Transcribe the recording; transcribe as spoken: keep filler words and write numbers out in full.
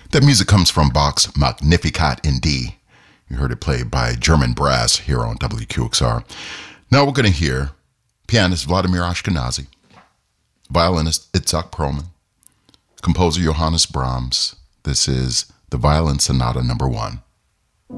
That music comes from Bach's Magnificat in D. You heard it played by German brass here on W Q X R. Now we're going to hear pianist Vladimir Ashkenazy, violinist Itzhak Perlman, composer Johannes Brahms. This is the Violin Sonata number one.